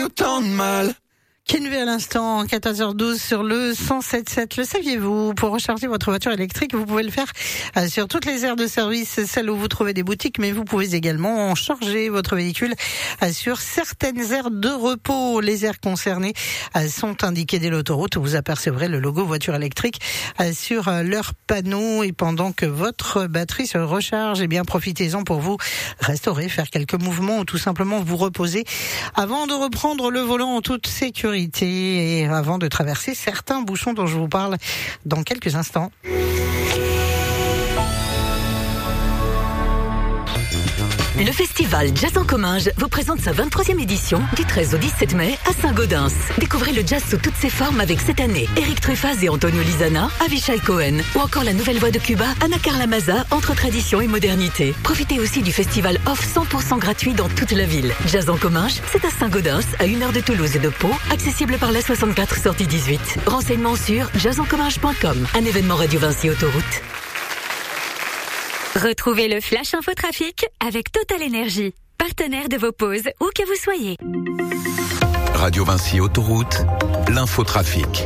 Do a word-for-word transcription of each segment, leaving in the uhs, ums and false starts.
donné autant de mal. Kenvé à l'instant, quatorze heures douze sur le cent sept virgule sept. Le saviez-vous? Pour recharger votre voiture électrique, vous pouvez le faire sur toutes les aires de service, celles où vous trouvez des boutiques, mais vous pouvez également charger votre véhicule sur certaines aires de repos. Les aires concernées sont indiquées dès l'autoroute. Vous apercevrez le logo voiture électrique sur leur panneau. Et pendant que votre batterie se recharge, eh bien, profitez-en pour vous restaurer, faire quelques mouvements ou tout simplement vous reposer avant de reprendre le volant en toute sécurité. Et avant de traverser certains bouchons dont je vous parle dans quelques instants. Le festival Jazz en Comminges vous présente sa vingt-troisième édition du treize au dix-sept mai à Saint-Gaudens. Découvrez le jazz sous toutes ses formes avec cette année Eric Truffaz et Antonio Lizana, Avishai Cohen ou encore la nouvelle voix de Cuba, Ana Carla Maza, entre tradition et modernité. Profitez aussi du festival off cent pour cent gratuit dans toute la ville. Jazz en Comminges, c'est à Saint-Gaudens, à une heure de Toulouse et de Pau, accessible par la soixante-quatre sortie dix-huit. Renseignements sur jazz en comminges point com, un événement Radio Vinci Autoroute. Retrouvez le Flash Infotrafic avec Total Énergie, partenaire de vos pauses, où que vous soyez. Radio Vinci Autoroute, l'infotrafic.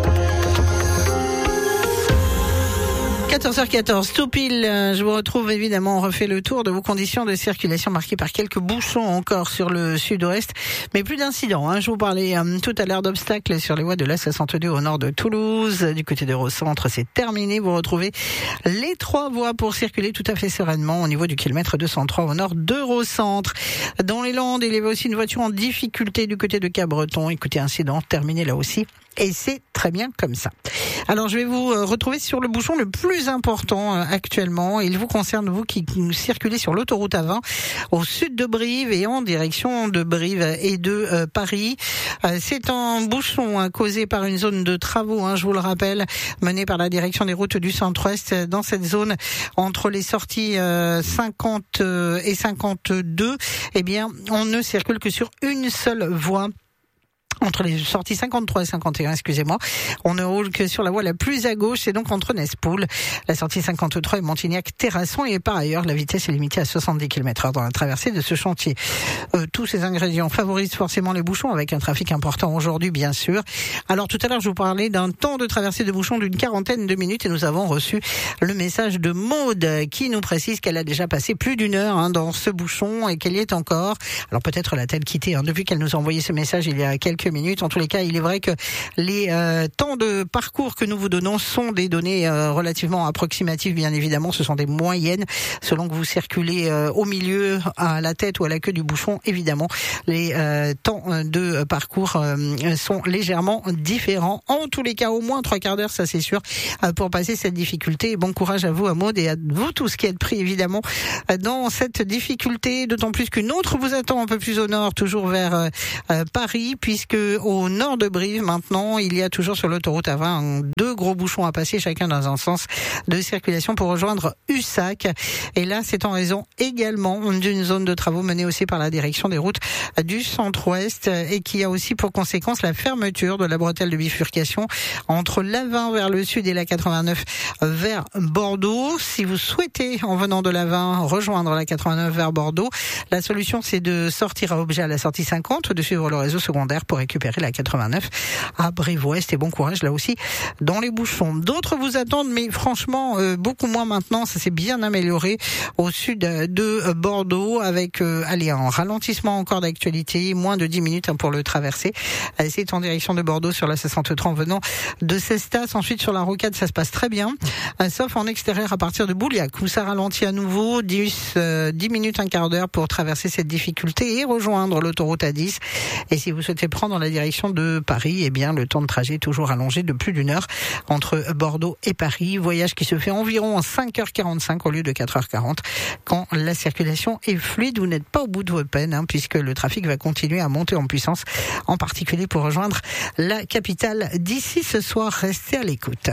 quatorze heures quatorze, tout pile, je vous retrouve évidemment, on refait le tour de vos conditions de circulation marquées par quelques bouchons encore sur le sud-ouest, mais plus d'incidents. Hein. Je vous parlais euh, tout à l'heure d'obstacles sur les voies de l'A soixante-deux au nord de Toulouse, du côté d'Eurocentre, c'est terminé. Vous retrouvez les trois voies pour circuler tout à fait sereinement au niveau du kilomètre deux cent trois au nord d'Eurocentre. Dans les Landes, il y avait aussi une voiture en difficulté du côté de Cabreton. Écoutez, incident terminé là aussi. Et c'est très bien comme ça. Alors, je vais vous retrouver sur le bouchon le plus important actuellement. Il vous concerne, vous qui circulez sur l'autoroute A vingt au sud de Brive et en direction de Brive et de euh, Paris. Euh, c'est un bouchon hein, causé par une zone de travaux, hein, je vous le rappelle, menée par la direction des routes du centre-ouest. Dans cette zone, entre les sorties euh, cinquante et cinquante-deux, eh bien, on ne circule que sur une seule voie. Entre les sorties cinquante-trois et cinquante et un, excusez-moi, on ne roule que sur la voie la plus à gauche, c'est donc entre Nespoul, la sortie cinquante-trois et Montignac-Terrasson, et par ailleurs, la vitesse est limitée à soixante-dix kilomètres heure dans la traversée de ce chantier. Euh, tous ces ingrédients favorisent forcément les bouchons, avec un trafic important aujourd'hui, bien sûr. Alors, tout à l'heure, je vous parlais d'un temps de traversée de bouchons d'une quarantaine de minutes, et nous avons reçu le message de Maude, qui nous précise qu'elle a déjà passé plus d'une heure hein, dans ce bouchon, et qu'elle y est encore. Alors, peut-être l'a-t-elle quitté, hein, depuis qu'elle nous a envoyé ce message il y a quelques minutes. En tous les cas, il est vrai que les euh, temps de parcours que nous vous donnons sont des données euh, relativement approximatives, bien évidemment. Ce sont des moyennes selon que vous circulez euh, au milieu, à la tête ou à la queue du bouchon. Évidemment, les euh, temps de parcours euh, sont légèrement différents. En tous les cas, au moins trois quarts d'heure, ça c'est sûr, euh, pour passer cette difficulté. Et bon courage à vous, à Maud, et à vous tous qui êtes pris évidemment dans cette difficulté, d'autant plus qu'une autre vous attend un peu plus au nord, toujours vers euh, euh, Paris, puisque au nord de Brive, maintenant, il y a toujours sur l'autoroute A vingt deux gros bouchons à passer, chacun dans un sens de circulation pour rejoindre Ussac. Et là, c'est en raison également d'une zone de travaux menée aussi par la direction des routes du centre-ouest et qui a aussi pour conséquence la fermeture de la bretelle de bifurcation entre l'A vingt vers le sud et la quatre-vingt-neuf vers Bordeaux. Si vous souhaitez, en venant de l'A vingt, rejoindre la quatre-vingt-neuf vers Bordeaux, la solution, c'est de sortir à Objet à la sortie cinquante, de suivre le réseau secondaire pour récupérer la quatre-vingt-neuf à Brive-Ouest, et bon courage là aussi dans les bouchons. D'autres vous attendent, mais franchement euh, beaucoup moins maintenant, ça s'est bien amélioré au sud de Bordeaux avec euh, allez, un ralentissement encore d'actualité, moins de dix minutes hein, pour le traverser. Euh, c'est en direction de Bordeaux sur la soixante-trois en venant de Cestas. Ensuite sur la rocade, ça se passe très bien, euh, sauf en extérieur à partir de Bouliac où ça ralentit à nouveau dix, euh, dix minutes, un quart d'heure pour traverser cette difficulté et rejoindre l'autoroute A dix. Et si vous souhaitez prendre dans la direction de Paris, eh bien, le temps de trajet est toujours allongé de plus d'une heure entre Bordeaux et Paris. Voyage qui se fait environ en cinq heures quarante-cinq au lieu de quatre heures quarante. Quand la circulation est fluide, vous n'êtes pas au bout de votre peine, hein, puisque le trafic va continuer à monter en puissance, en particulier pour rejoindre la capitale d'ici ce soir. Restez à l'écoute.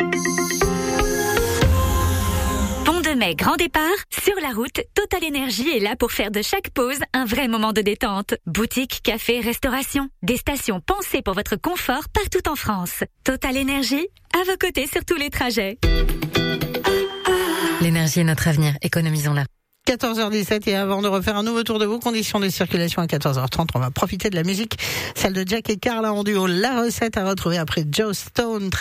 Mai, grand départ, sur la route, Total Énergie est là pour faire de chaque pause un vrai moment de détente. Boutique, café, restauration, des stations pensées pour votre confort partout en France. Total Énergie, à vos côtés sur tous les trajets. L'énergie est notre avenir, économisons-la. quatorze heures dix-sept et avant de refaire un nouveau tour de vos conditions de circulation à quatorze heures trente, on va profiter de la musique, celle de Jack et Carla en duo. La recette à retrouver après Joe Stone.